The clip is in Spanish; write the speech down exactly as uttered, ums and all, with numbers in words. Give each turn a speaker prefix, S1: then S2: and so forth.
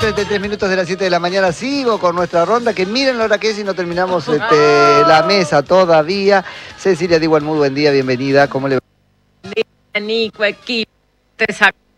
S1: treinta y tres minutos de las siete de la mañana. Sigo con nuestra ronda, que miren la hora que es y no terminamos este, la mesa todavía. Cecilia Diwan, muy buen día, bienvenida. ¿Cómo le va?
S2: Nico, equipo, te saco.